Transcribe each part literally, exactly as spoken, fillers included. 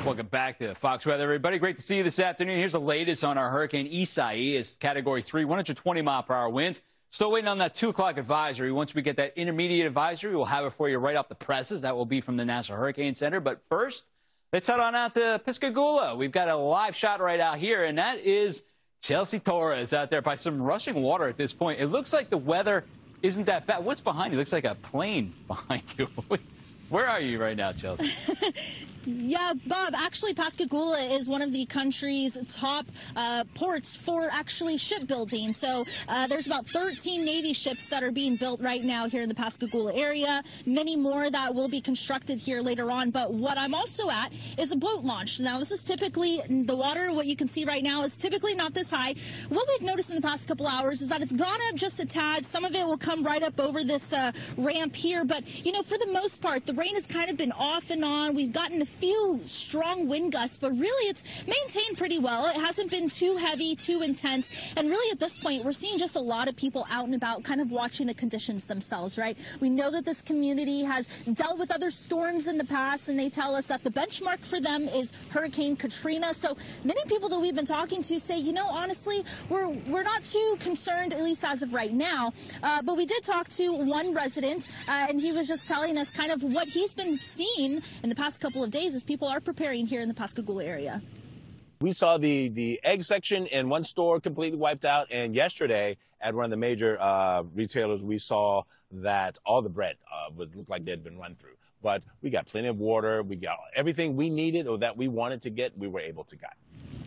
Welcome back to Fox Weather, everybody. Great to see you this afternoon. Here's the latest on our hurricane. Isaias, Category three, one hundred twenty mile per hour winds. Still waiting on that two o'clock advisory. Once we get that intermediate advisory, we'll have it for you right off the presses. That will be from the National Hurricane Center. But first, let's head on out to Pascagoula. We've got a live shot right out here, and that is Chelsea Torres out there by some rushing water at this point. It looks like the weather isn't that bad. What's behind you? It looks like a plane behind you. Where are you right now, Chelsea? Yeah, Bob, actually Pascagoula is one of the country's top uh, ports for actually shipbuilding. So uh, there's about thirteen Navy ships that are being built right now here in the Pascagoula area. Many more that will be constructed here later on. But what I'm also at is a boat launch. Now, this is typically the water. What you can see right now is typically not this high. What we've noticed in the past couple hours is that it's gone up just a tad. Some of it will come right up over this uh, ramp here. But, you know, for the most part, the rain has kind of been off and on. We've gotten a few strong wind gusts, but really it's maintained pretty well. It hasn't been too heavy, too intense. And really at this point, we're seeing just a lot of people out and about kind of watching the conditions themselves, right? We know that this community has dealt with other storms in the past, and they tell us that the benchmark for them is Hurricane Katrina. So many people that we've been talking to say, you know, honestly, we're, we're not too concerned, at least as of right now. Uh, but we did talk to one resident, uh, and he was just telling us kind of what he's been seeing in the past couple of days as people are preparing here in the Pascagoula area. We saw the, the egg section in one store completely wiped out, and yesterday at one of the major uh, retailers, we saw that all the bread uh, was looked like they'd been run through. But we got plenty of water. We got everything we needed or that we wanted to get, we were able to get.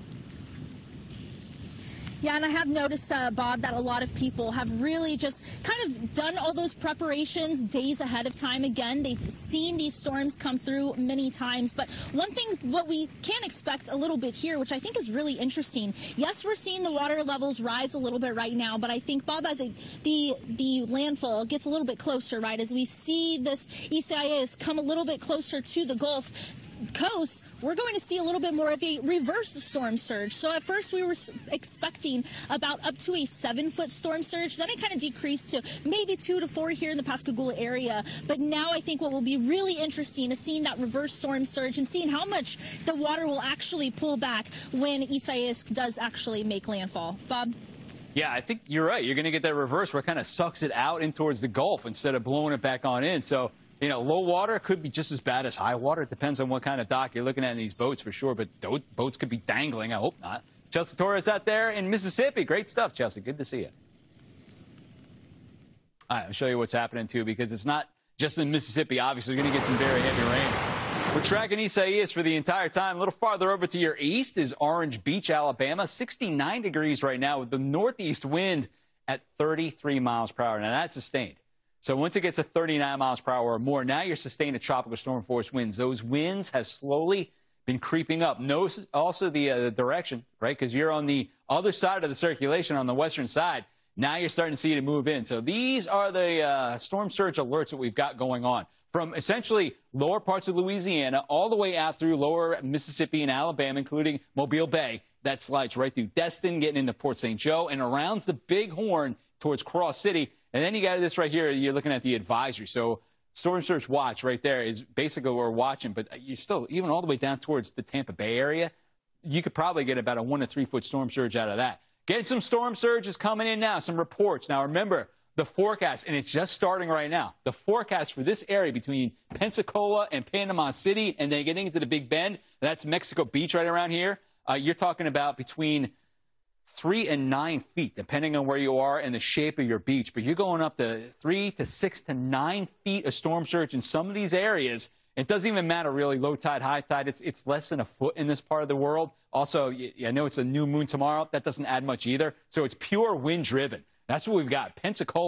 Yeah, and I have noticed, uh, Bob, that a lot of people have really just kind of done all those preparations days ahead of time. Again, they've seen these storms come through many times. But one thing, what we can expect a little bit here, which I think is really interesting. Yes, we're seeing the water levels rise a little bit right now, but I think, Bob, as a, the the landfall gets a little bit closer, right, as we see this Isaias come a little bit closer to the Gulf Coast, we're going to see a little bit more of a reverse storm surge. So at first we were expecting about up to a seven foot storm surge. Then it kind of decreased to maybe two to four here in the Pascagoula area. But now I think what will be really interesting is seeing that reverse storm surge and seeing how much the water will actually pull back when Isaias does actually make landfall. Bob? Yeah, I think you're right. You're going to get that reverse where it kind of sucks it out in towards the Gulf instead of blowing it back on in. So, you know, low water could be just as bad as high water. It depends on what kind of dock you're looking at in these boats for sure. But those boats could be dangling. I hope not. Chelsea Torres out there in Mississippi. Great stuff, Chelsea. Good to see you. All right, I'll show you what's happening, too, because it's not just in Mississippi. Obviously, we're going to get some very heavy rain. We're tracking Isaias for the entire time. A little farther over to your east is Orange Beach, Alabama. sixty-nine degrees right now with the northeast wind at thirty-three miles per hour. Now, that's sustained. So once it gets to thirty-nine miles per hour or more, now you're sustained a tropical storm force winds. Those winds have slowly been creeping up. Notice also the, uh, the direction, right? Because you're on the other side of the circulation on the western side. Now you're starting to see it move in. So these are the uh, storm surge alerts that we've got going on from essentially lower parts of Louisiana all the way out through lower Mississippi and Alabama, including Mobile Bay. That slides right through Destin, getting into Port Saint Joe, and around the Big Horn towards Cross City. And then you got this right here. You're looking at the advisory. So storm surge watch right there is basically what we're watching. But you still, even all the way down towards the Tampa Bay area, you could probably get about a one to three foot storm surge out of that. Getting some storm surges coming in now, some reports. Now, remember, the forecast, and it's just starting right now, the forecast for this area between Pensacola and Panama City and then getting into the Big Bend, that's Mexico Beach right around here. Uh, you're talking about between three and nine feet, depending on where you are and the shape of your beach. But you're going up to three to six to nine feet of storm surge in some of these areas. It doesn't even matter, really, low tide, high tide. It's, it's less than a foot in this part of the world. Also, I know it's a new moon tomorrow. That doesn't add much either. So it's pure wind-driven. That's what we've got. Pensacola.